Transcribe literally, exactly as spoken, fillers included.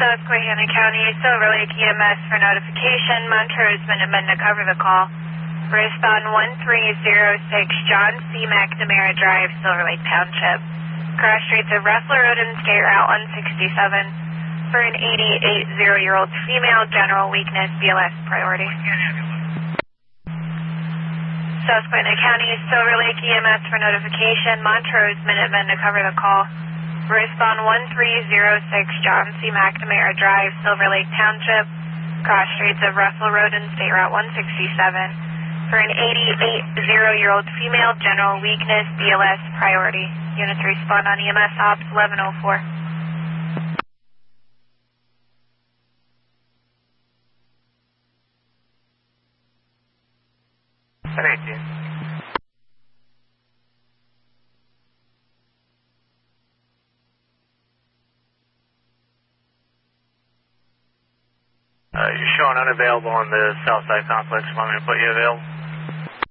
Susquehanna County, Silver Lake E M S for notification. Montrose Minutemen to cover the call. Respond one three zero six, John C. McNamara Drive, Silver Lake Township. Cross streets of Russell Road and State Route one sixty-seven. For an eighty-eight-year-old female, general weakness, B L S priority. Susquehanna County, Silver Lake E M S for notification. Montrose Minutemen to cover the call. Respond one three zero six, John C. McNamara Drive, Silver Lake Township. Cross streets of Russell Road and State Route one sixty-seven. For an eighty-eight-year-old female, general weakness, B L S priority. Units respond on E M S Ops eleven oh four. eighteen. Uh, you're showing unavailable on the Southside Complex. Want me to put you available?